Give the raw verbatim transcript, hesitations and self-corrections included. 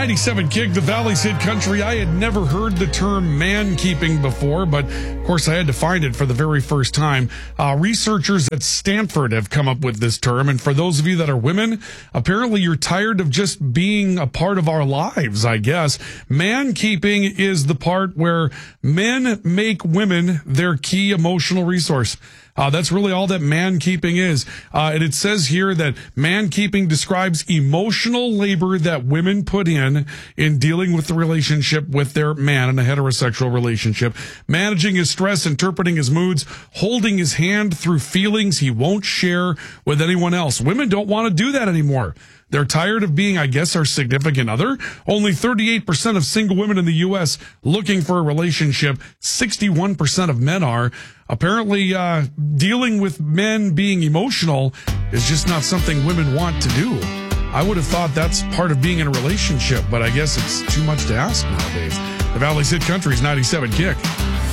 ninety-seven Kick, the Valley's hit country. I had never heard the term man-keeping before, but of course I had to find it for the very first time. Uh, researchers at Stanford have come up with this term, and for those of you that are women, apparently you're tired of just being a part of our lives, I guess. Man-keeping is the part where men make women their key emotional resource. Uh, that's really all that man-keeping is. Uh, and it says here that man-keeping describes emotional labor that women put in in dealing with the relationship with their man in a heterosexual relationship, managing his stress, interpreting his moods, holding his hand through feelings he won't share with anyone else. Women don't want to do that anymore. They're tired of being, I guess, our significant other. Only thirty-eight percent of single women in the U S looking for a relationship. sixty-one percent of men are. Apparently, uh, dealing with men being emotional is just not something women want to do. I would have thought that's part of being in a relationship, but I guess it's too much to ask nowadays. The Valley's hit country's ninety-seven Kick.